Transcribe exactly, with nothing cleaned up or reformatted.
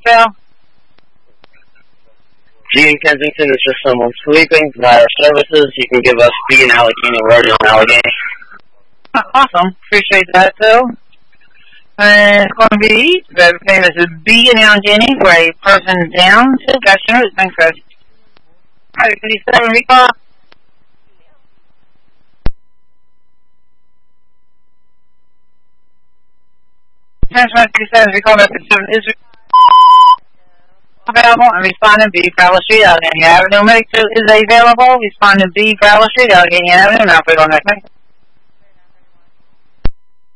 voicemail? G in Kensington is just someone sleeping. Via services, you can give us B in Allegheny, word in Allegheny. Awesome. Appreciate that, too. And it's going to be, the famous is B in Allegheny for a person down. Gotcha. Thanks, guys. All right, fifty-seven, recall. Transfer fifty-seven, recall back fifty-seven is available and responding B, Fowler Street, Allegheny Avenue. Medic two is available. Responding B, Fowler Street, Allegheny Avenue. Now, if we go next.